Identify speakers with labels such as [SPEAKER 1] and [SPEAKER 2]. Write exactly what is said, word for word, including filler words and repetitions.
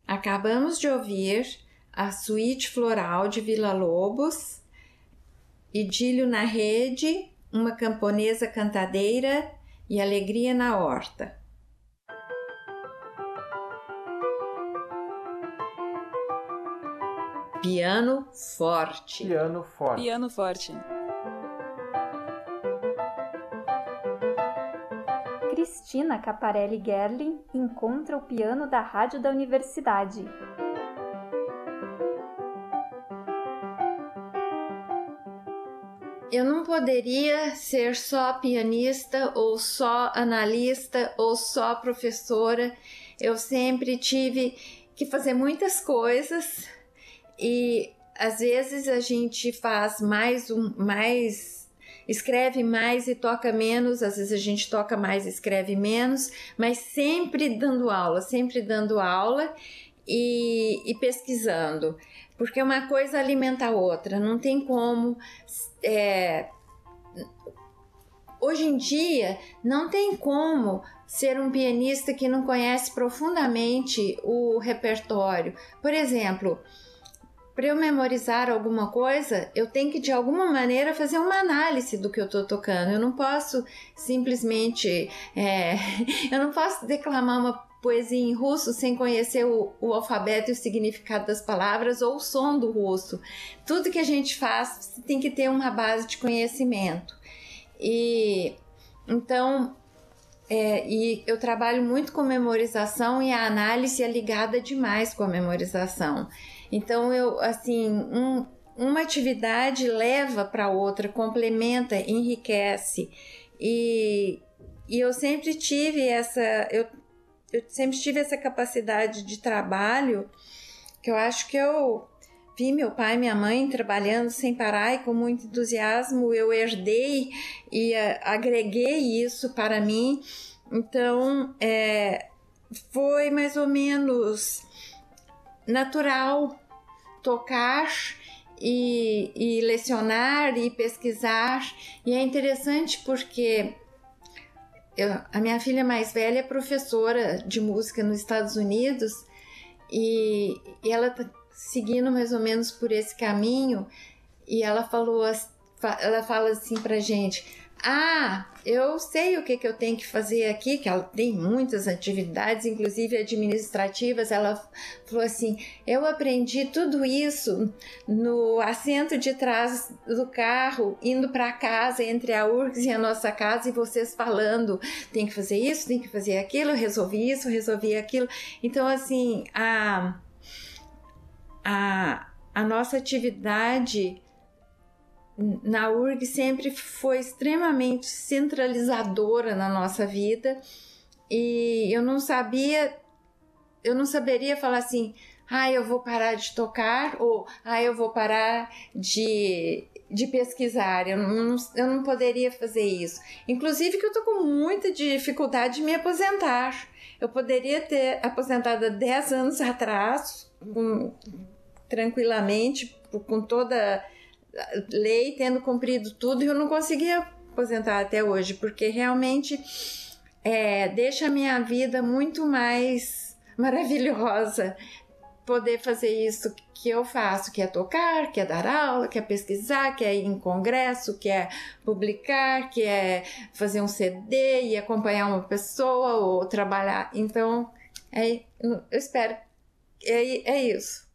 [SPEAKER 1] Acabamos de ouvir a Suíte Floral de Villa-Lobos, Idílio na Rede, Uma Camponesa Cantadeira e Alegria na Horta. Piano forte.
[SPEAKER 2] Piano forte.
[SPEAKER 3] Piano forte.
[SPEAKER 4] Cristina Caparelli Gerlin encontra o piano da Rádio da Universidade.
[SPEAKER 1] Eu não poderia ser só pianista ou só analista ou só professora. Eu sempre tive que fazer muitas coisas e às vezes a gente faz mais um mais escreve mais e toca menos, às vezes a gente toca mais e escreve menos, mas sempre dando aula, sempre dando aula e, e pesquisando, porque uma coisa alimenta a outra, não tem como. É, hoje em dia, não tem como ser um pianista que não conhece profundamente o repertório. Por exemplo, para eu memorizar alguma coisa, eu tenho que de alguma maneira fazer uma análise do que eu estou tocando. Eu não posso simplesmente, é, eu não posso declamar uma poesia em russo sem conhecer o, o alfabeto e o significado das palavras ou o som do russo. Tudo que a gente faz tem que ter uma base de conhecimento. E então, é, e eu trabalho muito com memorização e a análise é ligada demais com a memorização. Então, eu, assim, um, uma atividade leva para outra, complementa, enriquece. E, e eu sempre tive essa, eu, eu sempre tive essa capacidade de trabalho, que eu acho que eu vi meu pai e minha mãe trabalhando sem parar e com muito entusiasmo, eu herdei e uh, agreguei isso para mim. Então, é, foi mais ou menos natural tocar e, e lecionar e pesquisar, e é interessante porque eu, a minha filha mais velha é professora de música nos Estados Unidos e, e ela está seguindo mais ou menos por esse caminho, e ela falou, ela fala assim pra gente: ah, eu sei o que, que eu tenho que fazer aqui, que ela tem muitas atividades, inclusive administrativas. Ela falou assim: eu aprendi tudo isso no assento de trás do carro, indo para casa, entre a U R G S e a nossa casa, e vocês falando, tem que fazer isso, tem que fazer aquilo, resolvi isso, resolvi aquilo. Então, assim, a, a, a nossa atividade na U R G sempre foi extremamente centralizadora na nossa vida, e eu não sabia, eu não saberia falar assim: ah, eu vou parar de tocar, ou ah, eu vou parar de, de pesquisar. Eu não, eu não poderia fazer isso. Inclusive que eu tô com muita dificuldade de me aposentar. Eu poderia ter aposentado há dez anos atrás, com, tranquilamente, com toda lei, tendo cumprido tudo, e eu não conseguia aposentar até hoje, porque realmente é, deixa a minha vida muito mais maravilhosa poder fazer isso que eu faço, que é tocar, que é dar aula, que é pesquisar, que é ir em congresso, que é publicar, que é fazer um C D e acompanhar uma pessoa ou trabalhar. Então, é, eu espero, é, é isso.